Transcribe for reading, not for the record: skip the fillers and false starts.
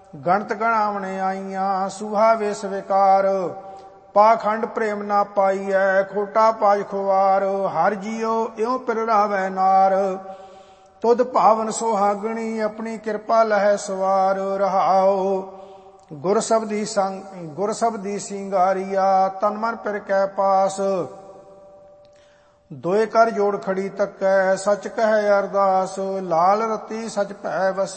ਗਣਤ ਗਣਾਵਣੇ ਆਈਆਂ। ਸੂਹਾ ਵੇਸ ਵਿਕਾਰ ਪਾਖੰਡ ਪ੍ਰੇਮ ਨਾ ਪਾਈਐ। ਖੋਟਾ ਪਾਜ ਖੁਆਰ ਹਰ ਜੀਓ ਇਉ ਪਿਰ ਰਾਵੈ ਨਾਰ। ਤੁਧ ਭਾਵਨ ਸੁਹਾਗਣੀ ਆਪਣੀ ਕਿਰਪਾ ਲਹੈ ਸਵਾਰ। ਰਹਾਉ ਗੁਰ ਸਬਦੀ ਸਿੰਗਾਰੀਆ ਤਨ ਮਨ ਪਿਰ ਕੈ ਪਾਸ। ਦੋਇ ਕਰ ਜੋੜ ਖੜੀ ਤੱਕੈ ਸਚ ਕਹੈ ਅਰਦਾਸ। ਲਾਲ ਰਤੀ ਸਚ ਭੈ ਵਸ